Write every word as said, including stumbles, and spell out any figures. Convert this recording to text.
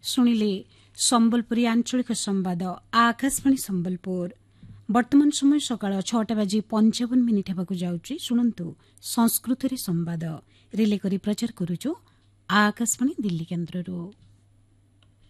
ଶୁଣିଲେ ସମ୍ବଲପୁରୀ ଆଞ୍ଚଳିକ ସମ୍ବାଦ ଆକାଶବାଣୀ ସମ୍ବଲପୁର। ବର୍ତ୍ତମାନ ସମୟ ସକାଳ ଛଅଟା ବାଜି ପଞ୍ଚାବନ ମିନିଟ୍ ହେବାକୁ ଯାଉଛି। ଶୁଣନ୍ତୁ ସଂସ୍କୃତରେ ସମ୍ବାଦ ରିଲେ କରି ପ୍ରଚାର କରୁଛୁ ଆକାଶବାଣୀ ଦିଲ୍ଲୀ କେନ୍ଦ୍ରରୁ।